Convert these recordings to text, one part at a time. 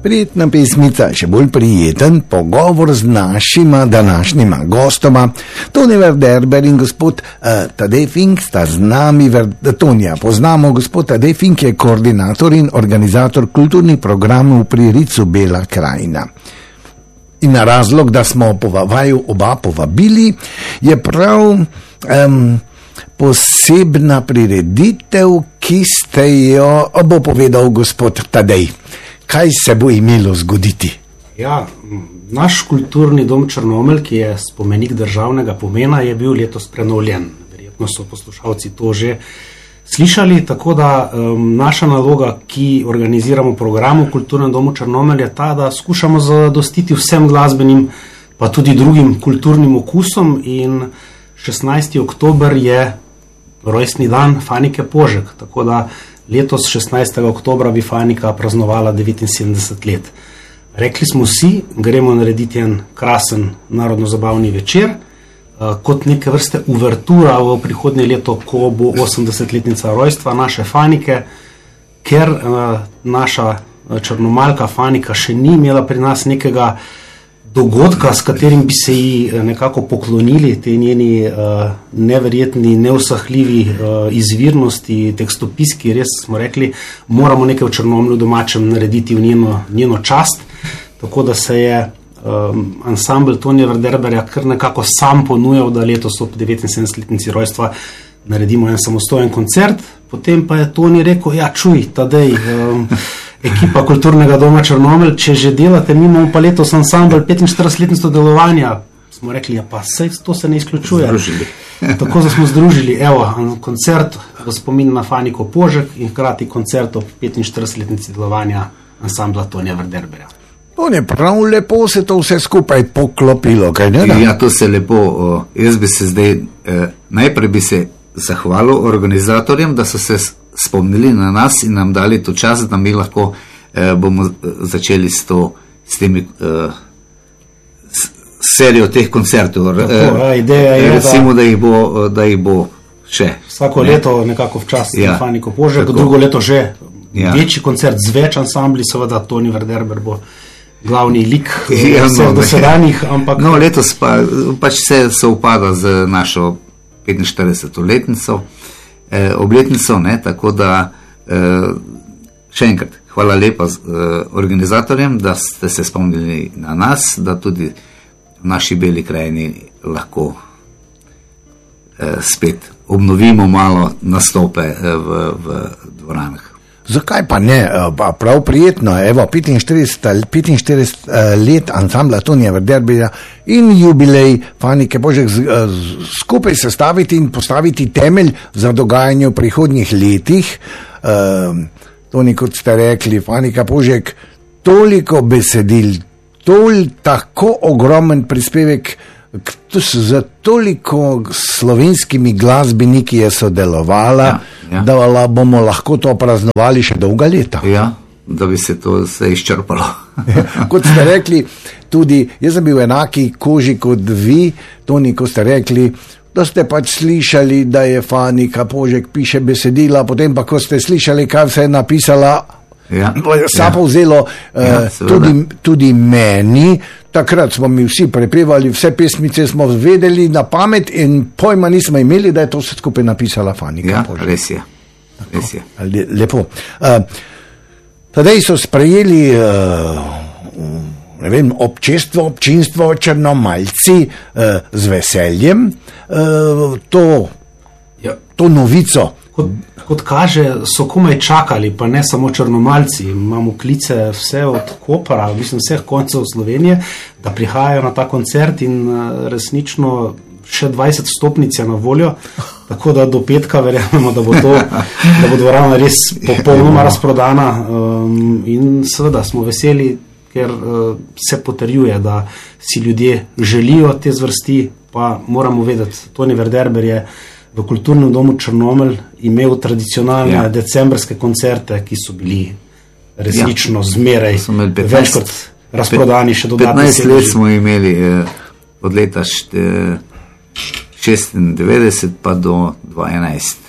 Prijetna pesmica, še bolj prijeten pogovor z našima današnjima gostoma. Toni Verderber in gospod Tadej Fink sta z nami. Tonija poznamo, gospod Tadej Fink je koordinator in organizator kulturnih programov pri Ricu Bela krajina. In razlog, da smo vaju oba povabili, je prav posebna prireditev, ki ste jo, bo povedal gospod Tadej. Kaj se bo imelo zgoditi? Ja, naš kulturni dom Črnomelj, ki je spomenik državnega pomena, je bil letos prenovljen. Verjetno so poslušalci to že slišali, tako da naša naloga, ki organiziramo program v kulturnem domu Črnomelj, je ta, da skušamo zadostiti vsem glasbenim, pa tudi drugim kulturnim okusom, in 16. oktober je rojstni dan Fanike Požek, tako da letos 16. oktobra bi Fanika praznovala 79 let. Rekli smo si, gremo narediti en krasen narodno-zabavni večer, kot neke vrste uvertura v prihodnje leto, ko bo 80-letnica rojstva naše Fanike, ker naša črnomaljka Fanika še ni imela pri nas nekega dogodka, s katerim bi se ji nekako poklonili, te njeni neverjetni, neusahljivi izvirnosti, tekstopiski. Res smo rekli, moramo nekaj v Črnomlju domačem narediti v njeno čast, tako da se je ansambl Tonija Verderberja kar nekako sam ponujal, da letos ob 79-letnici rojstva naredimo en samostojen koncert. Potem pa je Toni rekel, ja čuj, Tadej, ekipa kulturnega doma Črnomelj, če že delate, mi imamo pa letos ansambl 45-letnico delovanja. Smo rekli, ja pa sej to se ne izključuje. Tako da smo združili, evo, koncert v spomin na Faniko Požek in hkrati koncert ob 45-letnici delovanja ansambla Tonija Verderberja. To je prav lepo, se to vse skupaj poklopilo, kaj ne? Ja, to se lepo, jaz bi se zdaj, najprej bi se zahvalil organizatorjem, da so se spomnili na nas in nam dali to čas, da mi lahko bomo začeli s temi serijo teh koncertov. Ideja je, recimo, da jih bo še. Vsako leto nekako včas na Faniko Požek, drugo leto že večji koncert z več ansambli, seveda Toni Verderber bo glavni lik vseh dosedanjih, ampak... No, letos pač se upada z našo 45-letnico, obletnico, ne, tako da še enkrat, hvala lepa organizatorjem, da ste se spomnili na nas, da tudi v naši Beli krajini lahko spet obnovimo malo nastope v dvoranah. Zakaj pa ne? Prav prijetno, evo, 45 let ansambla Tonija Verderberja in jubilej Fanike Požek skupaj sestaviti in postaviti temelj za dogajanje v prihodnjih letih. Toni, kot ste rekli, Fanika Požek, toliko besedil, tako ogromen prispevek, z toliko slovenskimi glasbeniki je sodelovala, da bomo lahko to praznovali še dolga leta. Ja, da bi se to vse izčrpalo. Kot ste rekli, tudi jaz sem bil v enaki koži kot vi, Toni, ko ste rekli, da ste pač slišali, da je Fanika Požek piše besedila, potem pa ko ste slišali, kaj vse je napisala, povzelo tudi meni. Takrat smo mi vsi prepevali, vse pesmice smo vedeli na pamet in pojma nismo imeli, da je to vse skupaj napisala Fanika Požek. Res je. Lepo. Tadej so sprejeli občinstvo Črnomaljci z veseljem to novico. Kot kaže, so komaj čakali, pa ne samo Črnomaljci, imamo klice vse od Kopra, vseh koncev Slovenije, da prihajajo na ta koncert in resnično še 20 stopnic je na voljo, tako da do petka verjamemo, da bo dvorana res popolnoma razprodana in seveda smo veseli, ker se potrjuje, da si ljudje želijo te zvrsti, pa moramo vedeti, Toni Verderber je v kulturnem domu Črnomelj imel tradicionalne decembrske koncerte, ki so bili resnično zmeraj več kot razprodani, še dodatno. 15 let smo imeli od leta 96 pa do 2011.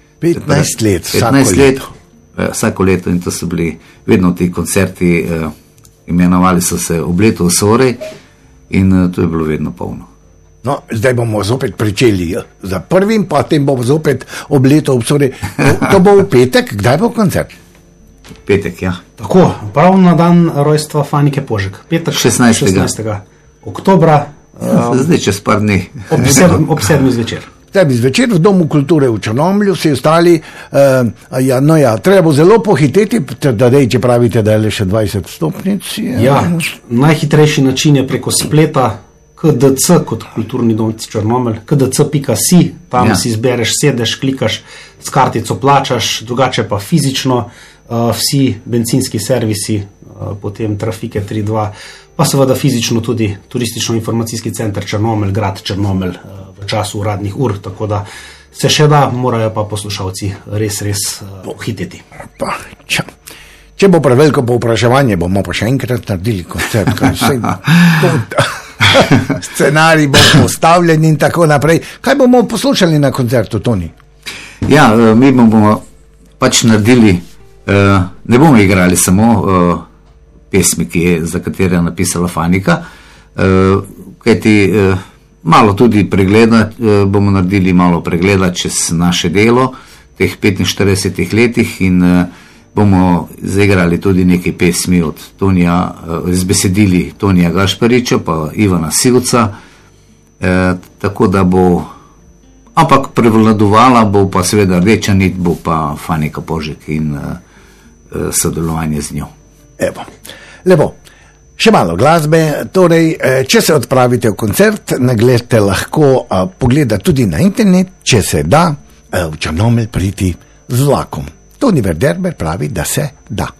15 let, vsako leto in to so bili vedno ti koncerti imenovali so se Obleto v Sori in to je bilo vedno polno. No, zdaj bomo zopet pričeli za prvim, potem bomo zopet Obleto v Sori. To bo v petek, kdaj bo koncert? Petek, ja. Tako, prav na dan rojstva Fanike Požek. Petek 16. oktobra. Zdaj čez par dni. Ob 7. zvečer. Tebi zvečer v Domu kulture v Črnomlju, vsi ostali, treba bo zelo pohiteti, da če pravite, da je le še 20 stopnic. Ja, najhitrejši način je preko spleta, KDC kot kulturni dom Črnomelj, kdc.si, tam si izbereš, sedeš, klikaš, s kartico plačaš, drugače pa fizično, vsi bencinski servisi, potem Trafike 3.2, pa seveda fizično tudi turistično-informacijski center Črnomelj, grad Črnomelj v času uradnih ur, tako da se še da, morajo pa poslušalci res pohiteti. Če bo preveliko povpraševanje, bomo pa še enkrat naredili koncert, scenarij bo postavljen in tako naprej. Kaj bomo poslušali na koncertu, Toni? Ja, mi bomo pač naredili, ne bomo igrali samo pesmi, za katere je napisala Fanika, kajti malo tudi pregleda, bomo naredili malo pregleda čez naše delo teh 45 letih in bomo zaigrali tudi nekaj pesmi od Tonija, z besedili Tonija Gašpariča pa Ivana Sivca, tako da bo, ampak prevladovala bo pa seveda rdeča nit, bo pa Fanika Požek in sodelovanje z njo. Evo, lepo. Še malo glasbe, torej, če se odpravite v koncert, naglejte lahko pogledati tudi na internet, če se da v Črnomelj priti z vlakom. Toni Verderber pravi, da se da.